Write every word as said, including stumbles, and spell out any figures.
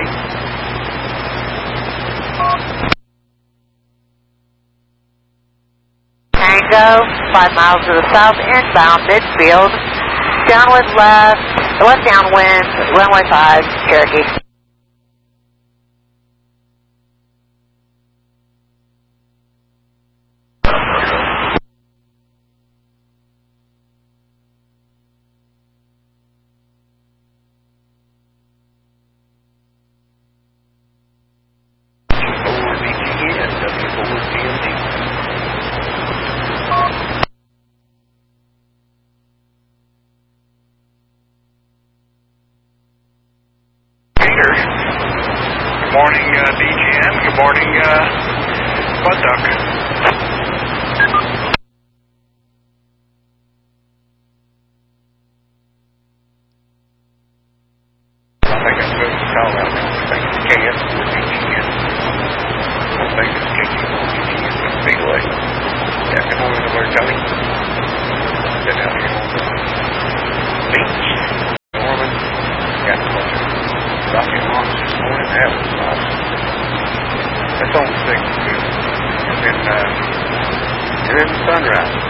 Tango, five miles to the south, inbound, midfield, downwind left, left downwind, runway five, Cherokee. Good morning, uh, D G N. Good morning, uh, Bud Duck. I think it's good to call out. I think it's K S for D G N. I think it's K G for D G N. It's Big Way. Yeah, good morning, Alert County. Been out here on the beach. Norman. Got a bunch of rocket launch this morning. That was awesome. That's on the sixth, too. And then, uh, and then sunrise.